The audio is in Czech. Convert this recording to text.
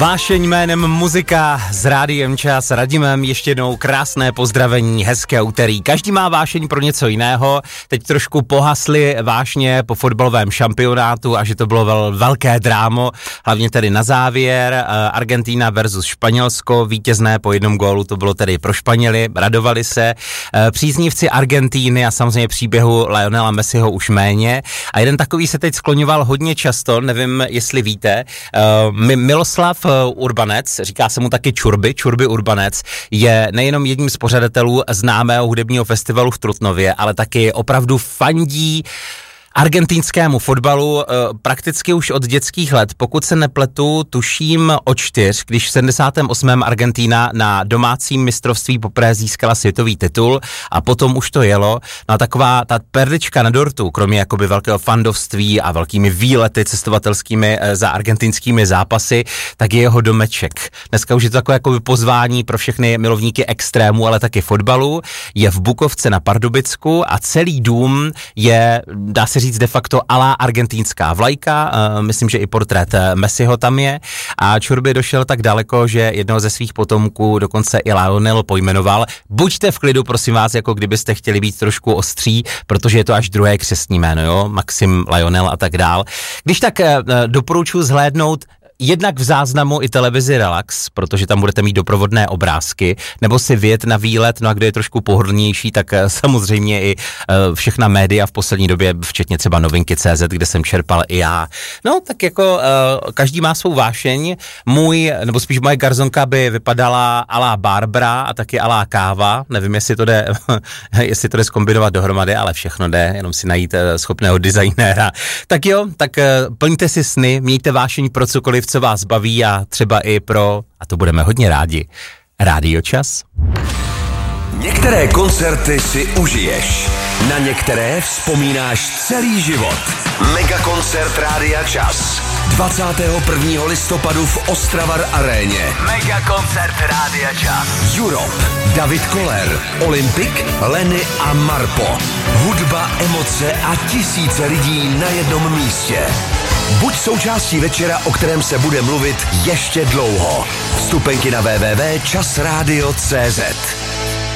Vášeň jménem muzika s Rádiem Čas, Radimem, ještě jednou krásné pozdravení, hezké úterý. Každý má vášeň pro něco jiného, teď trošku pohasly vášně po fotbalovém šampionátu a že to bylo velké drámo, hlavně tedy na závěr, Argentina versus Španělsko, vítězné po jednom gólu, to bylo tedy pro Španěly, radovali se, příznivci Argentíny a samozřejmě příběhu Lionela Messiho už méně a jeden takový se teď skloňoval hodně často, nevím, jestli víte, Miloslav Urbanec, říká se mu taky Čurby Urbanec, je nejenom jedním z pořadatelů známého hudebního festivalu v Trutnově, ale taky opravdu fandí argentinskému fotbalu prakticky už od dětských let. Pokud se nepletu, tuším od 4, když v 78. Argentína na domácím mistrovství poprvé získala světový titul a potom už to jelo. No a taková ta perlička na dortu, kromě jakoby velkého fandovství a velkými výlety cestovatelskými za argentinskými zápasy, tak je jeho domeček. Dneska už je to takové jakoby pozvání pro všechny milovníky extrému, ale taky fotbalu. Je v Bukovce na Pardubicku a celý dům je, dá se říct de facto alá argentínská vlajka, myslím, že i portrét Messiho tam je a Čurby došel tak daleko, že jednoho ze svých potomků dokonce i Lionel pojmenoval. Buďte v klidu, prosím vás, jako kdybyste chtěli být trošku ostří, protože je to až druhé křestní jméno, jo, Maxim, Lionel a tak dál. Když tak doporučuji zhlédnout jednak v záznamu i televizi Relax, protože tam budete mít doprovodné obrázky, nebo si vyjet na výlet, no a kdo je trošku pohodlnější, tak samozřejmě i všechna média v poslední době, včetně třeba Novinky.cz, kde jsem čerpal i já. No, tak jako každý má svou vášeň. Nebo spíš moje garzonka by vypadala alá Barbara a taky alá káva. Nevím, jestli to jde zkombinovat dohromady, ale všechno jde, jenom si najít schopného designéra. Tak jo, tak plňte si sny, mějte vášeň pro cokoliv, co vás baví a třeba i pro, a to budeme hodně rádi, Rádio Čas. Některé koncerty si užiješ, na některé vzpomínáš celý život. Megakoncert Rádia Čas 21. listopadu v Ostravar aréně. Megakoncert Rádia Čas. Europe, David Koller, Olympik, Lenny a Marpo. Hudba, emoce a tisíce lidí na jednom místě. Buď součástí večera, o kterém se bude mluvit ještě dlouho. Vstupenky na www.časradio.cz.